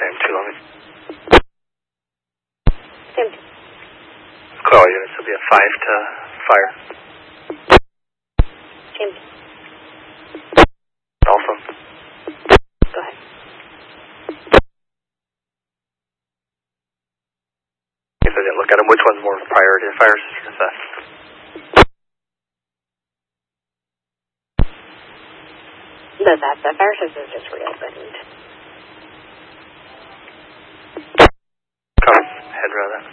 same too. Let me. Same. Coil units will be a 5 to fire. Same. Alpha. Go ahead. If I didn't look at them, which one's more of a priority, the fire system or the The fire system just reopened. Copy. Head row that.